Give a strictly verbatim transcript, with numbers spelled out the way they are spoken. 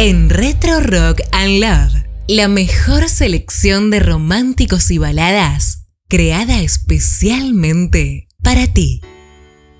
en Retro Rock and Love, la mejor selección de románticos y baladas creada especialmente para ti.